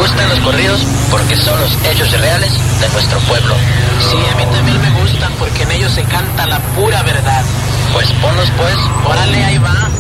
gustan los corridos porque son los hechos reales de nuestro pueblo. Sí, a mí también me gustan porque en ellos se canta la pura verdad. Pues ponlos pues. Órale, ahí va.